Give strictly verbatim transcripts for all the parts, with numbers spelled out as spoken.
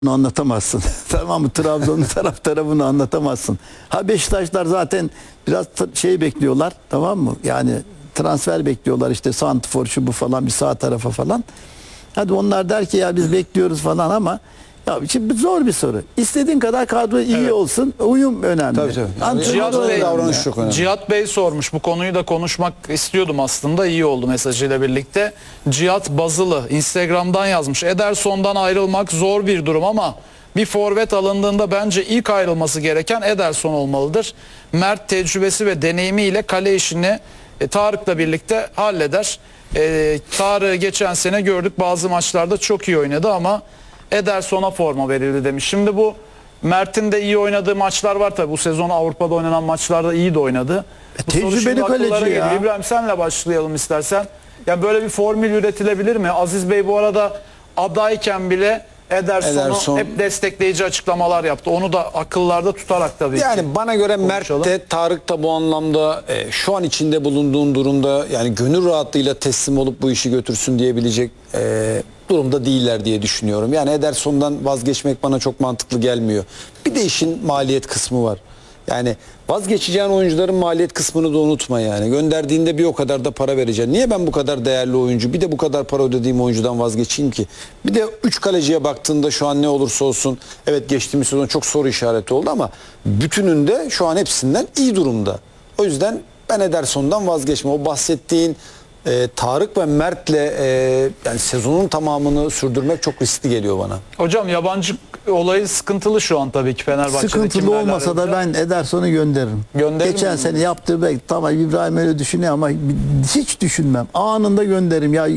Bunu anlatamazsın. Tamam mı? Trabzon'un taraftarı bunu anlatamazsın. Ha Beşiktaşlar zaten biraz şey bekliyorlar, tamam mı? Yani transfer bekliyorlar, işte santrfor şu bu falan, bir sağ tarafa falan. Hadi onlar der ki ya biz bekliyoruz falan, ama ya şimdi zor bir soru. İstediğin kadar kadro iyi Evet. olsun, uyum önemli. Tabii, tabii. Yani Cihat Bey, davranış çok önemli. Cihat Bey sormuş, bu konuyu da konuşmak istiyordum aslında, iyi oldu mesajıyla birlikte. Cihat Bazılı Instagram'dan yazmış. Ederson'dan ayrılmak zor bir durum ama bir forvet alındığında bence ilk ayrılması gereken Ederson olmalıdır. Mert tecrübesi ve deneyimiyle kale işini e, Tarık'la birlikte halleder. E, Tarık'ı geçen sene gördük, bazı maçlarda çok iyi oynadı ama Ederson'a forma verildi demiş. Şimdi bu Mert'in de iyi oynadığı maçlar var tabi. Bu sezon Avrupa'da oynanan maçlarda iyi de oynadı. E, Bu soru tecrübeli şimdi akıllara kaleci ya. geliyor. İbrahim, senle başlayalım istersen. Yani böyle bir formül üretilebilir mi? Aziz Bey bu arada adayken bile Ederson'u Ederson, hep destekleyici açıklamalar yaptı. Onu da akıllarda tutarak tabii ki. yani bana göre Mert de Tarık da bu anlamda e, şu an içinde bulunduğun durumda yani gönül rahatlığıyla teslim olup bu işi götürsün diyebilecek e, durumda değiller diye düşünüyorum. Yani Ederson'dan vazgeçmek bana çok mantıklı gelmiyor. Bir de işin maliyet kısmı var. Yani vazgeçeceğin oyuncuların maliyet kısmını da unutma yani. Gönderdiğinde bir o kadar da para vereceksin. Niye ben bu kadar değerli oyuncu, bir de bu kadar para ödediğim oyuncudan vazgeçeyim ki? Bir de üç kaleciye baktığında şu an ne olursa olsun, evet geçtiğimiz sezon çok soru işareti oldu ama bütününde şu an hepsinden iyi durumda. O yüzden ben Ederson'dan vazgeçme. O bahsettiğin e, Tarık ve Mert'le e, yani sezonun tamamını sürdürmek çok riskli geliyor bana. Hocam yabancı olayı sıkıntılı şu an tabii ki Fenerbahçe'de. Sıkıntılı olmasa da ben Ederson'u gönderirim. Gönderirim Geçen mi? sene yaptığı belki, tamam İbrahim öyle düşünüyor ama hiç düşünmem. Anında gönderirim ya.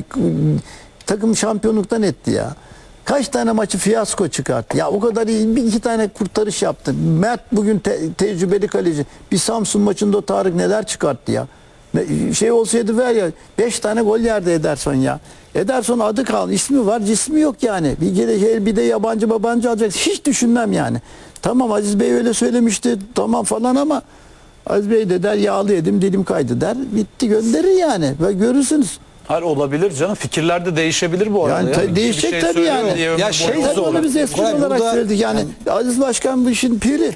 Takım şampiyonluktan etti ya. Kaç tane maçı fiyasko çıkarttı. Ya o kadar iyi, bir iki tane kurtarış yaptı. Mert bugün te- tecrübeli kaleci. Bir Samsun maçında o Tarık neler çıkarttı ya. Şey olsaydı ver ya, beş tane gol yerdi Ederson ya. Ederson adı kaldı, ismi var, cismi yok yani. Bir kere bir de yabancı babancı alacak. Hiç düşünmem yani. Tamam Aziz Bey öyle söylemişti, tamam falan, ama Aziz Bey de der yağlı yedim dilim kaydı der. Bitti, gönderir yani. Ve görürsünüz. Hayır, olabilir canım. Fikirler de değişebilir bu arada. Yani ya. tabii Bir değişecek şey tabii söylüyor yani. diye ömür Ya boyu şey olmaz. Tabii zor. onu biz espri Kolay, olarak burada- söyledik yani. Aziz Başkan bu işin piri.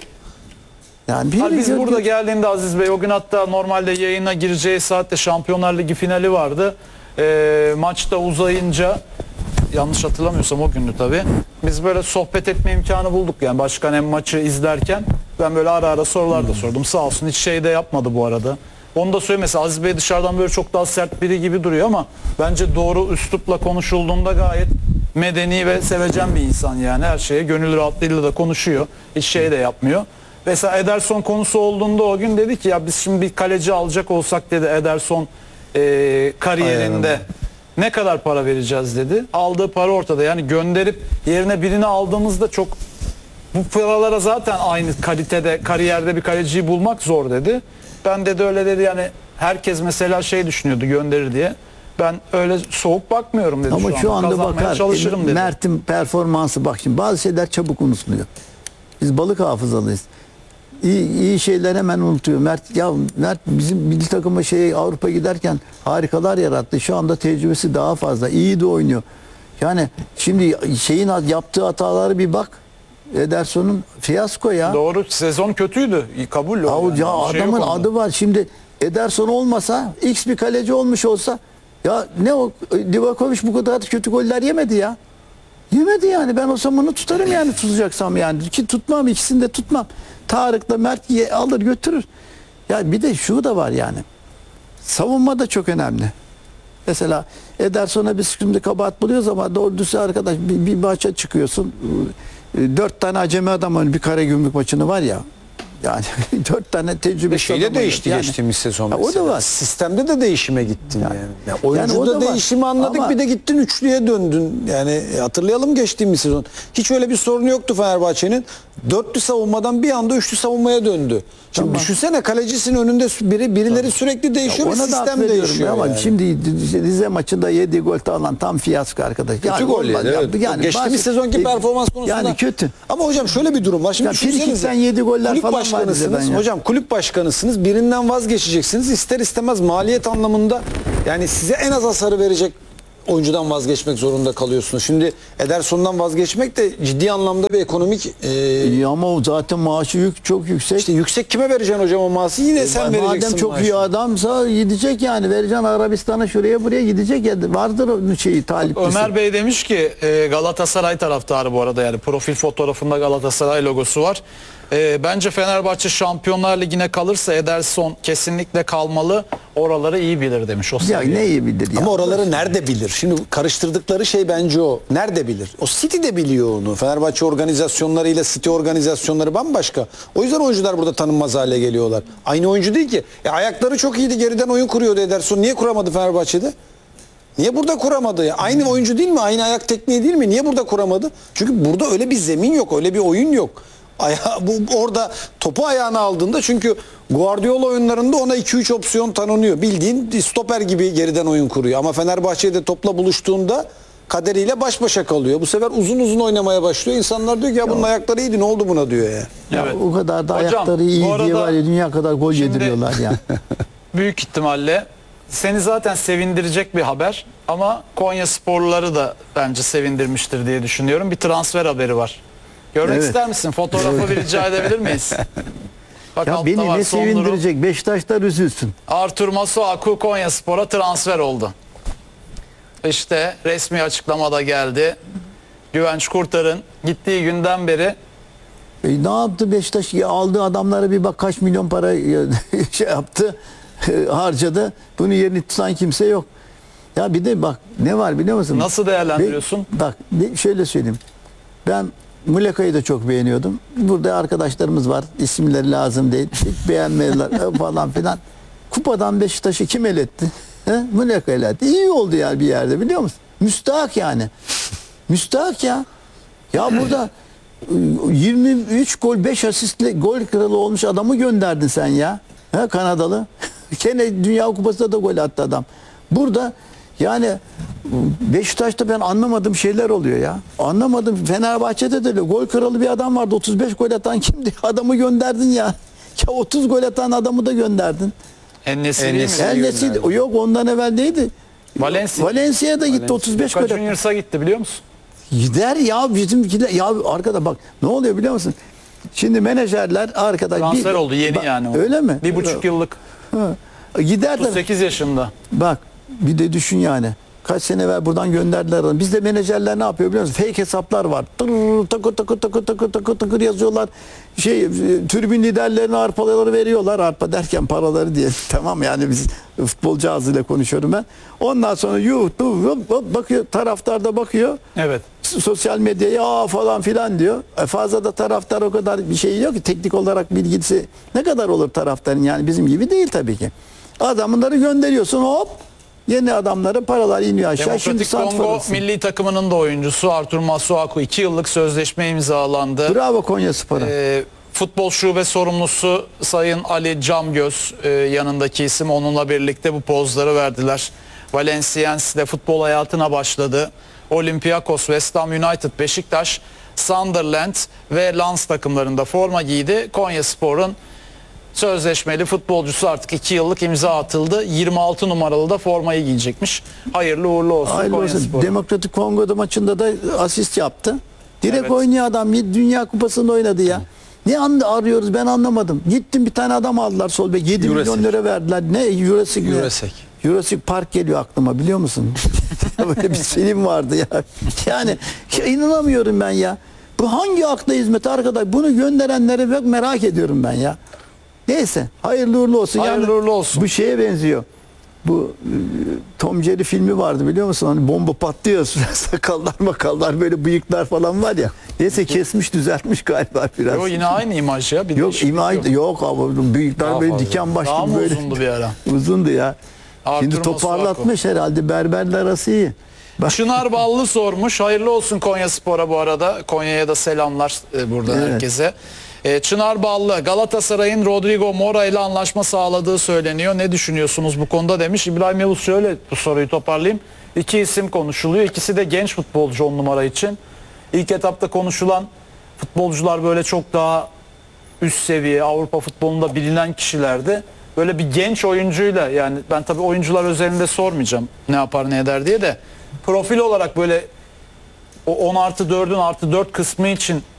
Yani piri. Hayır, biz gör- burada geldiğinde Aziz Bey, o gün hatta normalde yayına gireceği saatte Şampiyonlar Ligi finali vardı. Ee, maçta uzayınca, yanlış hatırlamıyorsam o gündü tabii, biz böyle sohbet etme imkanı bulduk yani başkan hem maçı izlerken. Ben böyle ara ara sorular da sordum, sağ olsun hiç şey de yapmadı bu arada. Onu da söyle, mesela Aziz Bey dışarıdan böyle çok daha sert biri gibi duruyor ama bence doğru üslupla konuşulduğunda gayet medeni ve sevecen bir insan yani. Her şeye gönül rahatlığıyla da konuşuyor, hiç şey de yapmıyor. Mesela Ederson konusu olduğunda o gün dedi ki ya biz şimdi bir kaleci alacak olsak dedi Ederson e, kariyerinde Aynen. ne kadar para vereceğiz dedi. Aldığı para ortada, yani gönderip yerine birini aldığımızda çok, bu paralara zaten aynı kalitede kariyerde bir kaleciyi bulmak zor dedi. Ben dedi öyle dedi, yani herkes mesela şey düşünüyordu gönderir diye. Ben öyle soğuk bakmıyorum dedi. Ama şu anda Kazanmaya bakar, çalışırım dedi. Mert'in performansı, bak şimdi bazı şeyler çabuk unutuluyor. Biz balık hafızalıyız. İyi, iyi şeyler hemen unutuyor. Mert ya Mert bizim milli takıma şey Avrupa giderken harikalar yarattı. Şu anda tecrübesi daha fazla. İyi de oynuyor. Yani şimdi şeyin yaptığı hataları bir bak. Ederson'un fiyasko ya. Doğru, sezon kötüydü. Kabul Ya, o yani. ya Bir şey yok adamın onda. adı var. Şimdi Ederson olmasa, X bir kaleci olmuş olsa, ya ne o Livakovic bu kadar kötü goller yemedi ya. Yemedi yani. Ben o zaman onu tutarım yani, tutacaksam yani. Ki tutmam, ikisini de tutmam. Tarık'la Mert ye- alır götürür. Ya bir de şu da var yani. Savunma da çok önemli. Mesela Ederson'a biz şimdi kabahat buluyoruz ama doğru düzgün arkadaş, bir, bir maça çıkıyorsun. e, Dört tane acemi adamın bir Karagümrük maçını var ya. Yani dört tane tecrübe. Ve şeyle değişti yani. geçtiğimiz sezon. Ha, o da mesela. var. Sistemde de değişime gittin yani. Yani. yani. Oyuncuda Yani o da var. değişimi anladık, Ama- bir de gittin üçlüye döndün. Yani hatırlayalım geçtiğimiz sezon. Hiç öyle bir sorunu yoktu Fenerbahçe'nin. Dörtlü savunmadan bir anda üçlü savunmaya döndü. Şimdi Tamam. düşünsene, kalecisinin önünde biri birileri sürekli değişiyor ve Ona da hak sistem veriyorum değişiyor. ama yani. şimdi Rize maçında yediği gol alan tam fiyasko arkadaş. Kötü gol olmaz yedi, ya. evet. Geçtiğimiz bazı- sezonki e, performans konusunda. yani kötü. Ama hocam şöyle bir durum var. Şimdi Ya düşünsenize, frikikten yedi goller kulüp falan var başkanısınız. Rize'den ya. Hocam kulüp başkanısınız. Birinden vazgeçeceksiniz. İster istemez maliyet anlamında yani size en az hasarı verecek oyuncudan vazgeçmek zorunda kalıyorsunuz. Şimdi Ederson'dan vazgeçmek de ciddi anlamda bir ekonomik e, İyi ama o zaten maaşı yük, çok yüksek. işte yüksek kime vereceksin hocam o maaşı? Yine sen vereceksin Madem çok maaşı. iyi adamsa gidecek yani. Vereceksin Arabistan'a, şuraya buraya gidecek ya. Vardır o şeyi taliplisi. Ömer Bey demiş ki e, Galatasaray taraftarı bu arada, yani profil fotoğrafında Galatasaray logosu var. E, bence Fenerbahçe Şampiyonlar Ligi'ne kalırsa Ederson kesinlikle kalmalı. Oraları iyi bilir demiş o Ya seviye. ne iyi bilir ya. Ama oraları nerede bilir? Şimdi karıştırdıkları şey bence o. Nerede bilir? O City de biliyor onu. Fenerbahçe organizasyonlarıyla City organizasyonları bambaşka. O yüzden oyuncular burada tanınmaz hale geliyorlar. Aynı oyuncu değil ki. E, ayakları çok iyiydi. Geriden oyun kuruyordu Ederson. Niye kuramadı Fenerbahçe'de? Niye burada kuramadı? Ya? Aynı oyuncu değil mi? Aynı ayak tekniği değil mi? Niye burada kuramadı? Çünkü burada öyle bir zemin yok. Öyle bir oyun yok. Aya, bu orada topu ayağına aldığında, çünkü Guardiola oyunlarında ona iki üç opsiyon tanınıyor. Bildiğin stoper gibi geriden oyun kuruyor. Ama Fenerbahçe'de topla buluştuğunda kaderiyle baş başa kalıyor. Bu sefer uzun uzun oynamaya başlıyor. İnsanlar diyor ki ya bunun ayakları iyiydi, ne oldu buna diyor ya. Ya Evet. o kadar da Hocam, ayakları iyi bu arada diye var ya, dünya kadar gol şimdi- yediriyorlar ya. Büyük ihtimalle seni zaten sevindirecek bir haber ama Konya sporluları da bence sevindirmiştir diye düşünüyorum. Bir transfer haberi var. Görmek Evet. ister misin? Fotoğrafı bir rica edebilir miyiz? Bak Ya altta beni var ne son durum. sevindirecek? Beşiktaşlar üzülsün. Artur Masuaku Konya Spor'a transfer oldu. İşte resmi açıklamada geldi. Güvenç Kurtar'ın gittiği günden beri E, ne yaptı Beşiktaş? Ya, aldığı adamlara bir bak, kaç milyon para şey yaptı, harcadı. Bunun yerini tutan kimse yok. Ya bir de bak ne var biliyor musun? nasıl değerlendiriyorsun? Be- bak de- şöyle söyleyeyim. Ben Muleka'yı da çok beğeniyordum. Burada arkadaşlarımız var. İsimleri lazım değil. Hiç beğenmediler falan filan. Kupadan Beşiktaş'ı kim eletti? He? Muleka eletti. İyi oldu yani bir yerde, biliyor musun? Müstahak yani. Müstahak ya. Ya burada yirmi üç gol beş asistle gol kralı olmuş adamı gönderdin sen ya. He, Kanadalı. Gene Dünya Kupası'nda da gol attı adam. Burada yani Beşiktaş'ta ben anlamadığım şeyler oluyor ya. Anlamadım. Fenerbahçe'de de öyle. Gol kralı bir adam vardı. otuz beş gol atan kimdi? Adamı gönderdin ya. Ya otuz gol atan adamı da gönderdin. En-Nesyri mi? En-Nesyri. El Nesri, yok ondan evvel neydi? Valencia. Valencia'ya da gitti otuz beş gol Boca attı. Juniors'a gitti biliyor musun? Gider ya bizimkiler. Ya arkada bak ne oluyor biliyor musun? Şimdi menajerler arkada. Transfer oldu yeni Bak, yani. o. Öyle mi? Bir buçuk yıllık. Ha. Gider otuz de. sekiz yaşında. Bak bir de düşün yani. Kaç sene evvel buradan gönderdiler adamı. Bizde menajerler ne yapıyor biliyor musun? Fake hesaplar var. Tır, takır takır takır takır takır takır yazıyorlar. Şey e, tribün liderlerine arpaları veriyorlar. Arpa derken paraları diye. Tamam yani biz futbolcu ağzıyla konuşuyorum ben. Ondan sonra yuh, yuh, hop, hop, bakıyor, taraftar da bakıyor. Evet. Sosyal medyaya aa falan filan diyor. E fazla da taraftar o kadar bir şey yok ki, teknik olarak bilgisi ne kadar olur taraftarın, yani bizim gibi değil tabii ki. Adamları gönderiyorsun, hop yeni adamların paralar iniyor aşağı. Şimdi Demokratik Kongo santrforsun. milli takımının da oyuncusu Artur Masuaku iki yıllık sözleşme imzalandı. Bravo Konyaspor'a. Ee, futbol şube sorumlusu Sayın Ali Camgöz e, yanındaki isim, onunla birlikte bu pozları verdiler. Valenciennes'de futbol hayatına başladı. Olympiakos, West Ham United, Beşiktaş, Sunderland ve Lens takımlarında forma giydi. Konyaspor'un sözleşmeli futbolcusu artık iki yıllık imza atıldı. yirmi altı numaralı da formayı giyecekmiş. Hayırlı uğurlu olsun Hayırlı olsun. Konyaspor'a. Demokratik Kongo'da maçında da asist yaptı. Direkt Evet. oynuyor adam. Dünya Kupası'nda oynadı ya. Ne anda arıyoruz ben anlamadım. Gittim bir tane adam aldılar sol bek. yedi Jurasik. milyon lira verdiler. Ne? Jurassic mi? Jurassic. Jurassic Park geliyor aklıma, biliyor musun? Böyle bir film vardı ya. Yani ya inanamıyorum ben ya. Bu hangi akla hizmet arkadaş? Bunu gönderenleri bak merak ediyorum ben ya. Neyse hayırlı uğurlu olsun. Hayırlı Yani uğurlu olsun. Bu şeye benziyor. Bu e, Tom Jerry filmi vardı, biliyor musun? Hani bomba patlıyor, sakallar makallar böyle bıyıklar falan var ya. Neyse kesmiş düzeltmiş galiba biraz. Yo, yine aynı imaj ya. Bir Yok değişiklik imaj yok. yok abi, bıyıklar Daha böyle fazla. diken başlı Daha mı böyle. uzundu bir ara? Uzundu ya. Artur Şimdi Masuaku. toparlatmış herhalde, berberle arası iyi. Bak, Çınar Ballı sormuş. Hayırlı olsun Konyaspor'a bu arada. Konya'ya da selamlar e, burada Evet. herkese. E, Çınar Ballı, Galatasaray'ın Rodrigo Mora ile anlaşma sağladığı söyleniyor. Ne düşünüyorsunuz bu konuda demiş. İbrahim Yavuz şöyle bu soruyu toparlayayım. İki isim konuşuluyor. İkisi de genç futbolcu on numara için. İlk etapta konuşulan futbolcular böyle çok daha üst seviye Avrupa futbolunda bilinen kişilerdi. Böyle bir genç oyuncuyla, yani ben tabii oyuncular özelinde sormayacağım ne yapar ne eder diye de, profil olarak böyle o on artı dördün artı dört kısmı için